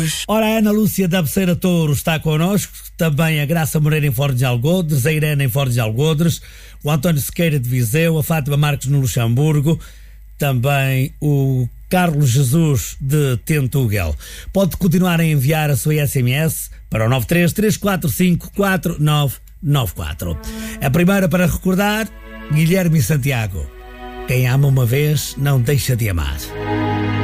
Ora, a Ana Lúcia da Beceira Touro está connosco, também a Graça Moreira em Fortes de Algodres, a Irene em Fortes de Algodres, o António Sequeira de Viseu, a Fátima Marques no Luxemburgo, também o Carlos Jesus de Tentuguel. Pode continuar a enviar a sua SMS para o 933454994. A primeira para recordar, Guilherme Santiago. Quem ama uma vez não deixa de amar.